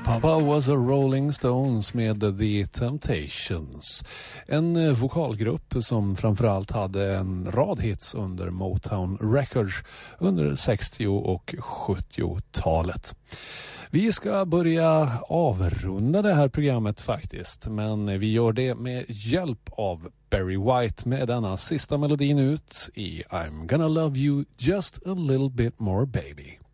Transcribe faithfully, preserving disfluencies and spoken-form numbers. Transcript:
Papa was a Rolling Stones med The Temptations. En vokalgrupp som framförallt hade en rad hits under Motown Records under sextio- och sjuttiotalet. Vi ska börja avrunda det här programmet faktiskt, men vi gör det med hjälp av Barry White med denna sista melodin ut i I'm gonna love you just a little bit more baby.